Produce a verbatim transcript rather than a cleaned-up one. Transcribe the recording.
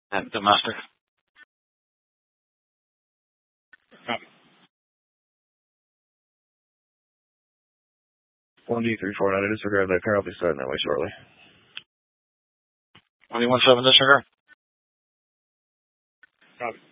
And domestic. Copy. one D three four nine, I disregard that car. I'll be starting that way shortly. one D one seven, disregard. Copy.